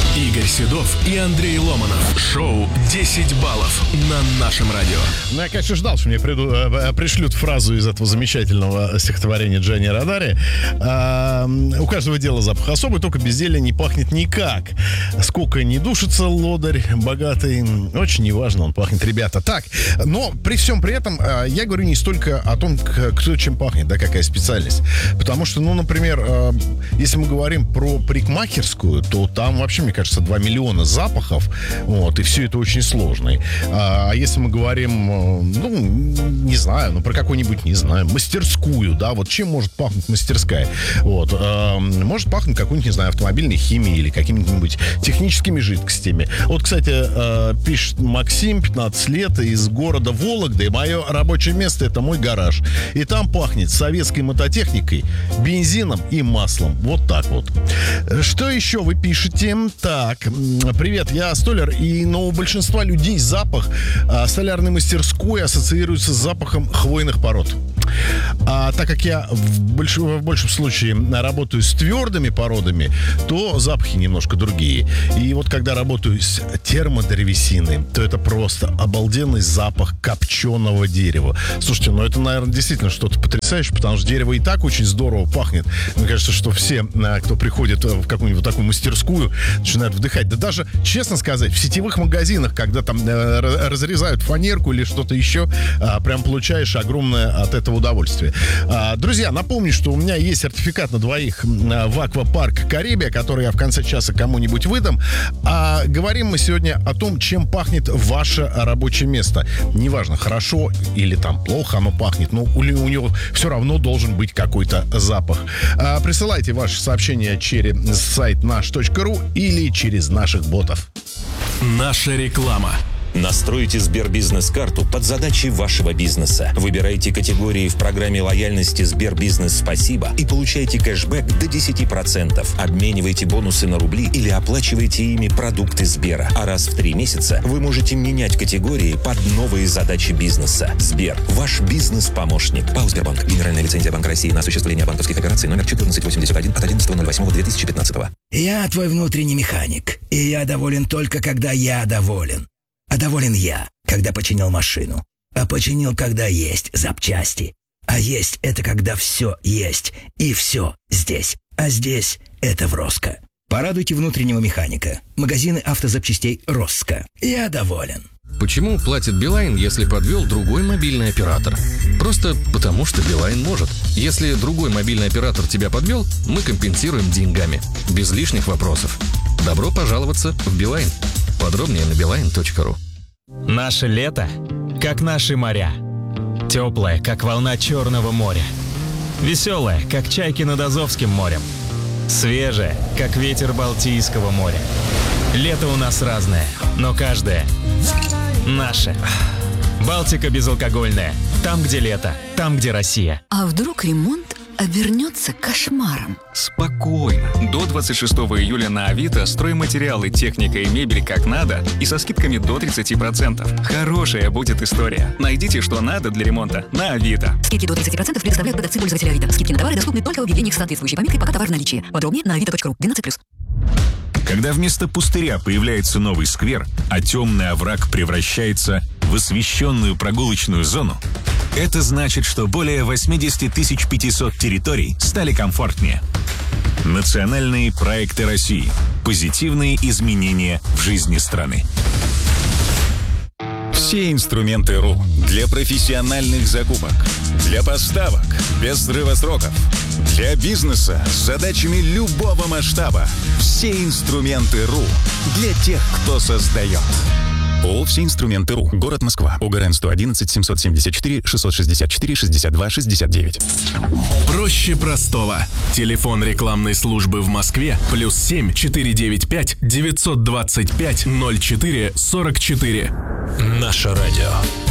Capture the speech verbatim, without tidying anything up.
Игорь Седов и Андрей Ломанов. Шоу «десять баллов» на нашем радио. Ну, я, конечно, ждал, что мне приду, э, пришлют фразу из этого замечательного стихотворения Джани Родари. Э, у каждого дела запах особый, только безделье не пахнет никак. Сколько не душится лодырь богатый, очень неважно, он пахнет, ребята. Так, но при всем при этом э, я говорю не столько о том, кто чем пахнет, да, какая специальность. Потому что, ну, например, э, если мы говорим про парикмахерскую, то там вообще, мне кажется, два миллиона запахов, вот, и все это очень сложно. А если мы говорим, ну, не знаю, ну, про какую-нибудь, не знаю, мастерскую, да, вот чем может пахнуть мастерская? Вот, может пахнуть какой-нибудь, не знаю, автомобильной химией или какими-нибудь техническими жидкостями. Вот, кстати, пишет Максим, пятнадцать лет, из города Вологда, и мое рабочее место — это мой гараж. И там пахнет советской мототехникой, бензином и маслом. Вот так вот. Что еще вы пишете? Так, привет, я столяр, и но у большинства людей запах а, столярной мастерской ассоциируется с запахом хвойных пород. А так как я в, больш... в большем случае работаю с твердыми породами, то запахи немножко другие. И вот когда работаю с термодревесиной, то это просто обалденный запах копченого дерева. Слушайте, ну это, наверное, действительно что-то потрясающее, потому что дерево и так очень здорово пахнет. Мне кажется, что все, кто приходит в какую-нибудь такую мастерскую, начинают вдыхать. Да даже, честно сказать, в сетевых магазинах, когда там разрезают фанерку или что-то еще, прям получаешь огромное от этого удовольствие. Друзья, напомню, что у меня есть сертификат на двоих в аквапарк Карибия, который я в конце часа кому-нибудь выдам. А говорим мы сегодня о том, чем пахнет ваше рабочее место. Неважно, хорошо или там плохо оно пахнет, но у, у него все равно должен быть какой-то запах. А, присылайте ваши сообщения через сайт наш точка ру или через наших ботов. Наша реклама. Настройте Сбербизнес-карту под задачи вашего бизнеса. Выбирайте категории в программе лояльности Сбербизнес Спасибо и получайте кэшбэк до десяти процентов. Обменивайте бонусы на рубли или оплачивайте ими продукты Сбера. А раз в три месяца вы можете менять категории под новые задачи бизнеса. Сбер – ваш бизнес-помощник. ПАО «Сбербанк». Генеральная лицензия Банка России на осуществление банковских операций номер четырнадцать восемьдесят один от одиннадцатого ноль восьмого две тысячи пятнадцатого. Я твой внутренний механик, и я доволен только, когда я доволен. А доволен я, когда починил машину. А починил, когда есть запчасти. А есть — это когда все есть. И все здесь. А здесь — это в Роско. Порадуйте внутреннего механика. Магазины автозапчастей Роско. Я доволен. Почему платит Билайн, если подвел другой мобильный оператор? Просто потому, что Билайн может. Если другой мобильный оператор тебя подвел, мы компенсируем деньгами. Без лишних вопросов. Добро пожаловаться в Билайн. Подробнее на билайн точка ру. Наше лето, как наши моря. Теплое, как волна Черного моря. Веселое, как чайки над Азовским морем. Свежее, как ветер Балтийского моря. Лето у нас разное, но каждое наше. Балтика безалкогольная. Там, где лето, там, где Россия. А вдруг ремонт обернется кошмаром? Спокойно. До двадцать шестого июля на Авито стройматериалы, техника и мебель как надо и со скидками до тридцати процентов. Хорошая будет история. Найдите, что надо для ремонта на Авито. Скидки до тридцати процентов предоставляют продавцы пользователи Авито. Скидки на товары доступны только в объявлениях с соответствующей пометкой «Пока товар в наличии». Подробнее на авито точка ру. двенадцать плюс. Когда вместо пустыря появляется новый сквер, а темный овраг превращается в освещенную прогулочную зону, это значит, что более восемьдесят тысяч пятьсот территорий стали комфортнее. Национальные проекты России. Позитивные изменения в жизни страны. Все инструменты РУ для профессиональных закупок, для поставок без срыва сроков, для бизнеса с задачами любого масштаба. Все инструменты РУ для тех, кто создает. ООО «Все инструменты РУ». Город Москва. ОГРН сто одиннадцать семьсот семьдесят четыре шестьсот шестьдесят четыре шестьдесят два шестьдесят девять. Проще простого. Телефон рекламной службы в Москве плюс семь четыре девять пять девятьсот двадцать пять ноль четыре сорок четыре. Наше радио.